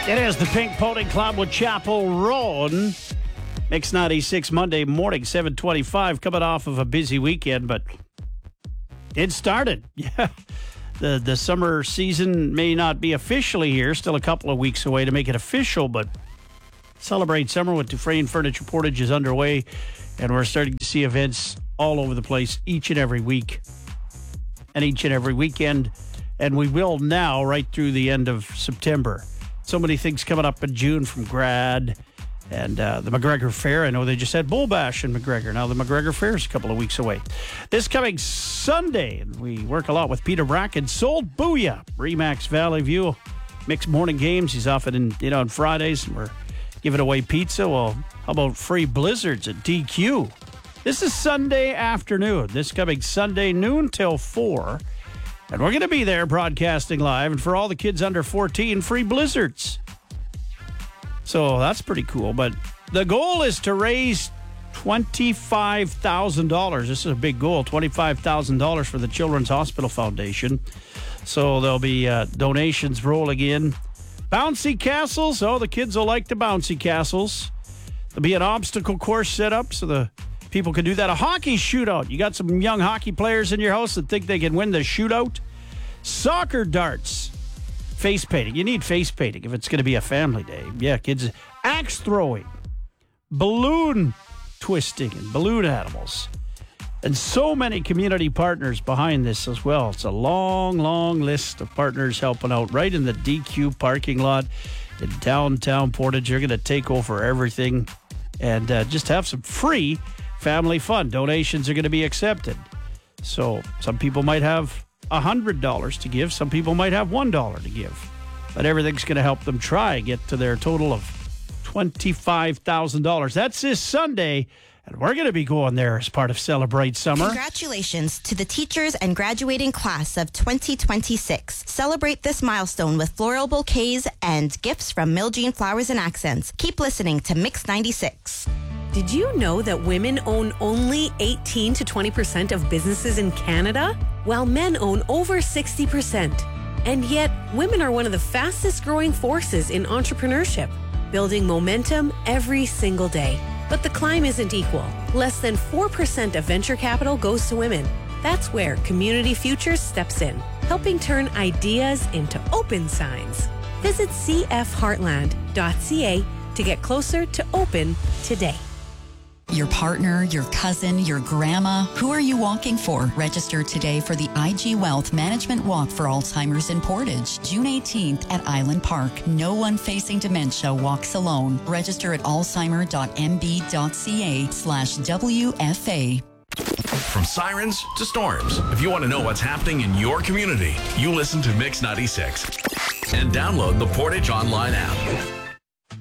It is the Pink Pony Club with Chapel Roan. Mix 96 Monday morning, 7:25, coming off of a busy weekend, but it started. Yeah. The summer season may not be officially here, still a couple of weeks away to make it official, but Celebrate Summer with Dufresne Furniture Portage is underway, and we're starting to see events all over the place each and every week and each and every weekend, and we will now right through the end of September. So many things coming up in June from Grad and the McGregor Fair. I know they just had Bull Bash in McGregor. Now the McGregor Fair is a couple of weeks away. This coming Sunday, and we work a lot with Peter Bracken, Sold Booyah, Remax Valley View, mixed morning games. He's off on Fridays, and we're giving away pizza. Well, how about free blizzards at DQ? This is Sunday afternoon. This coming Sunday, noon till 4. And we're going to be there broadcasting live. And for all the kids under 14, free blizzards. So that's pretty cool. But the goal is to raise $25,000. This is a big goal, $25,000 for the Children's Hospital Foundation. So there'll be donations rolling in. Bouncy castles. Oh, the kids will like the bouncy castles. There'll be an obstacle course set up so the people can do that. A hockey shootout. You got some young hockey players in your house that think they can win the shootout? Soccer darts. Face painting. You need face painting if it's going to be a family day. Yeah, kids. Axe throwing. Balloon twisting and balloon animals. And so many community partners behind this as well. It's a long, long list of partners helping out right in the DQ parking lot in downtown Portage. You're going to take over everything and just have some free family fun. Donations are going to be accepted. So some people might have $100 to give. Some people might have $1 to give. But everything's going to help them try and get to their total of $25,000. That's this Sunday. And we're going to be going there as part of Celebrate Summer. Congratulations to the teachers and graduating class of 2026. Celebrate this milestone with floral bouquets and gifts from Miljean Flowers and Accents. Keep listening to Mix 96. Did you know that women own only 18 to 20% of businesses in Canada, while men own over 60%? And yet, women are one of the fastest growing forces in entrepreneurship, building momentum every single day. But the climb isn't equal. Less than 4% of venture capital goes to women. That's where Community Futures steps in, helping turn ideas into open signs. Visit cfheartland.ca to get closer to open today. Your partner, your cousin, your grandma, who are you walking for? Register today for the IG Wealth Management Walk for Alzheimer's in Portage, June 18th at Island Park. No one facing dementia walks alone. Register at alzheimer.mb.ca/WFA. From sirens to storms, if you want to know what's happening in your community, you listen to Mix 96 and download the Portage Online app.